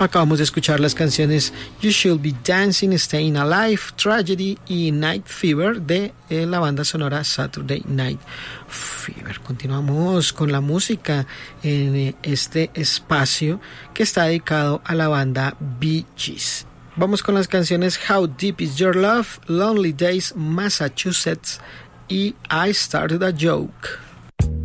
Acabamos de escuchar las canciones You Should Be Dancing, Staying Alive, Tragedy y Night Fever de la banda sonora Saturday Night Fever. Continuamos con la música en este espacio que está dedicado a la banda Bee Gees. Vamos con las canciones How Deep Is Your Love, Lonely Days, Massachusetts y I Started a Joke.